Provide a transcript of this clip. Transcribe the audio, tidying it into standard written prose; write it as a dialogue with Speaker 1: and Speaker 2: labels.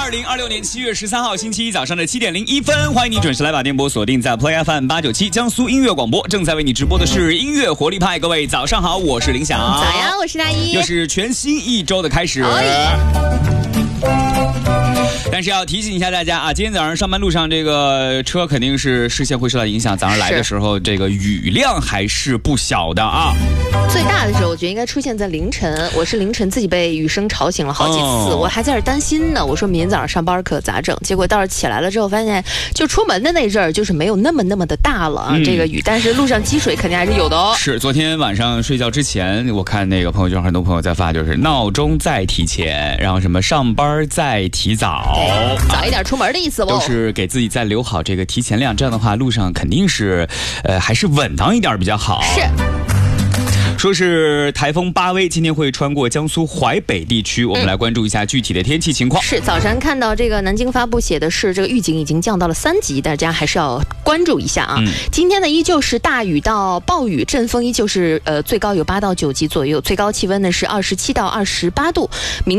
Speaker 1: 2026年7月13号星期一早上的7点01分，欢迎你准时来把电波锁定在 Play FM 897江苏音乐广播，正在为你直播的是音乐活力派。各位早上好，我是林翔。
Speaker 2: 早呀，我是大一。
Speaker 1: 又是全新一周的开始。但是要提醒一下大家啊，今天早上上班路上这个车肯定是视线会受到影响，早上来的时候这个雨量还是不小的啊。
Speaker 2: 最大的时候我觉得应该出现在凌晨，我是凌晨自己被雨声吵醒了好几次，我还在这担心呢，我说明天早上上班可咋整，结果倒是起来了之后发现就出门的那阵儿就是没有那么的大了啊，这个雨，但是路上积水肯定还是有的哦。
Speaker 1: 是，昨天晚上睡觉之前我看那个朋友圈很多朋友在发，就是闹钟再提前，然后什么上班再提早，
Speaker 2: 早一点出门的意思哦，
Speaker 1: 都是给自己再留好这个提前量，这样的话路上肯定是还是稳当一点比较好。
Speaker 2: 是。
Speaker 1: 说是台风巴威今天会穿过江苏淮北地区，我们来关注一下具体的天气情况。
Speaker 2: 是，早晨看到这个南京发布写的是这个预警已经降到了3级，大家还是要关注一下啊。今天呢依旧是大雨到暴雨，阵风依旧是最高有8到9级左右，最高气温呢是27到28度。